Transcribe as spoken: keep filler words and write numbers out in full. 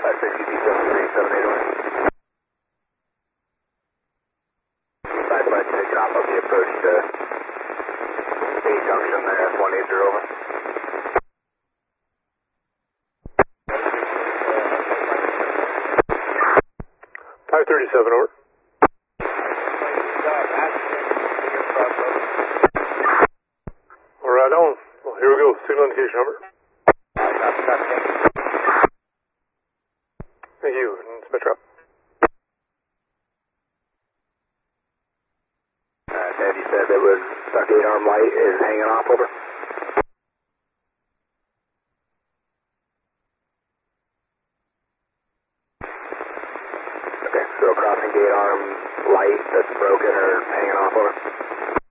five six U P seven three seven eight one. five five six, drop up the approach to A junction there, F one eighty over. five thirty-seven over. All right on. Well, here we go. Signal indication number. Thank you. And Spectra. Uh, Ted, you said there was a gate arm light is hanging off over? Okay, so crossing gate arm light that's broken or hanging off over?